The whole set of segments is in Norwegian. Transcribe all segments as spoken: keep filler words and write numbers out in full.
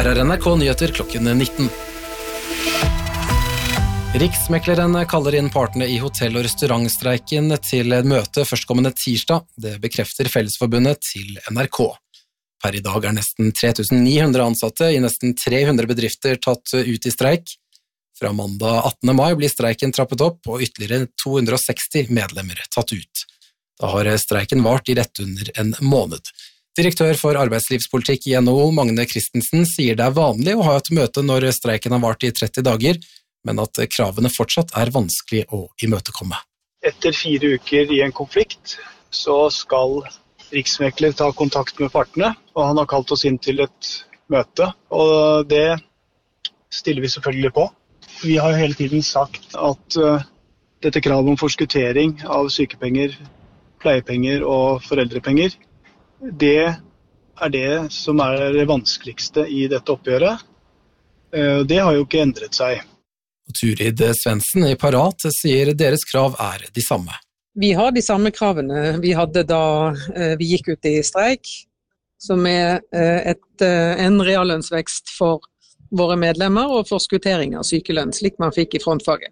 Her er N R K Nyheter klokken nitten. Riksmekleren kaller inn partene i hotell- og restaurantstreiken til møte førstkommende tirsdag. Det bekrefter Fellesforbundet til N R K. Per i dag er nesten tre tusen ni hundre ansatte i nesten tre hundre bedrifter tatt ut i streik. Fra mandag attende mai blir streiken trappet opp og ytterligere to hundre og seksti medlemmer tatt ut. Da har streiken vart i rett under en måned. Direktør for arbeidslivspolitikk i N H O, Magne Christensen, sier det er vanlig å ha et møte når streiken har vart i tretti dager, men at kravene fortsatt er vanskelig å imøtekomme. Etter fire uker i en konflikt så skal riksmekler ta kontakt med partene, og han har kalt oss inn til et møte, og det stiller vi selvfølgelig på. Vi har hele tiden sagt at uh, dette kravet om forskuttering av sykepenger, pleiepenger og foreldrepenger, det er det som er det vanskeligste i dette oppgjøret. Uh, det har jo ikke endret seg. Turid Svendsen i Parat sier deres krav er de samme. Vi har de samme kravene vi hadde da uh, vi gikk ut i streik, som er uh, et, uh, en reallønnsvekst for våre medlemmer og forskuttering av sykelønn, slik man fikk i frontfaget.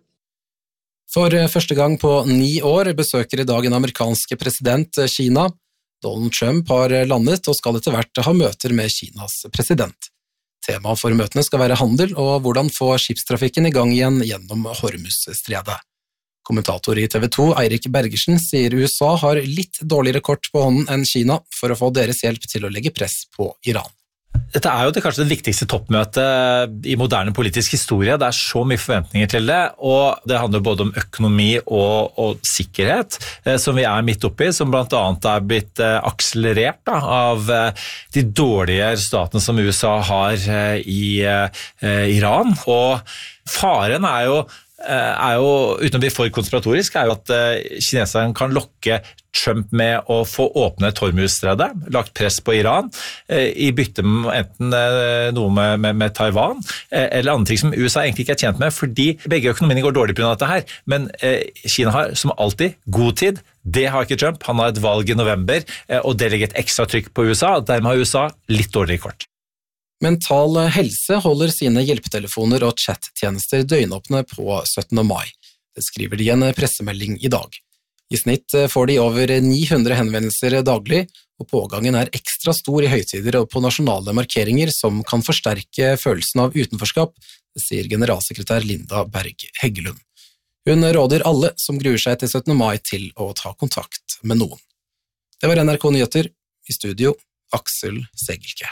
For første gang på ni år besøker i dag en amerikansk president Kina. Donald Trump har landet og skal etter hvert ha møter med Kinas president. Temaet for møtene skal være handel og hvordan få skipstrafikken i gang igjen gjennom Hormuzstredet. Kommentator i T V to, Eirik Bergersen, sier U S A har litt dårligere kort på hånden enn Kina for å få deres hjelp til å legge press på Iran. Dette er jo det kanskje det viktigste toppmøtet i moderne politisk historie. Det er så mye forventninger til det, og det handler både om økonomi og, og sikkerhet, eh, som vi er midt oppe i, som blant annet er blitt eh, akselerert da, av eh, de dårlige resultatene som U S A har eh, i eh, Iran. Og faren er jo er jo, uten å bli for konspiratorisk, er jo at kineserne kan lokke Trump med å få åpnet Hormuzstredet, lagt press på Iran, i bytte med enten noe med, med, med Taiwan, eller andre ting som U S A egentlig ikke er tjent med, fordi begge økonomiene går dårlig på grunn av dette her. Men Kina har som alltid god tid. Det har ikke Trump. Han har et valg i november, og det legger et ekstra trykk på U S A, og dermed har U S A litt dårligere kort. Mental Helse holder sine hjelpetelefoner og chat-tjenester døgnåpne på syttende mai. Det skriver de i en pressemelding i dag. I snitt får de over ni hundre henvendelser daglig, og pågangen er ekstra stor i høytider og på nasjonale markeringer som kan forsterke følelsen av utenforskap, sier generalsekretær Linda Berg Heggelund. Hun råder alle som gruer seg til syttende mai til å ta kontakt med noen. Det var N R K Nyheter. I studio, Aksel Segelke.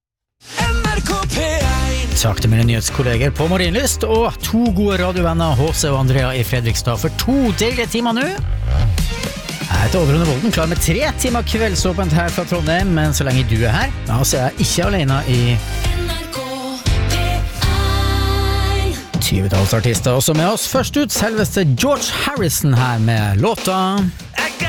Takk til mine nyhetskolleger på Marienlyst og to gode radiovenner, H C og Andrea i Fredrikstad, for to deilige timer nå. Jeg heter Oddrun Volden, klar med tre timer kveldsåpent her fra Trondheim, men så lenge du er her, ja, så er jeg ikke alene i tyvetallsartister også med oss. Først ut selveste George Harrison her med låta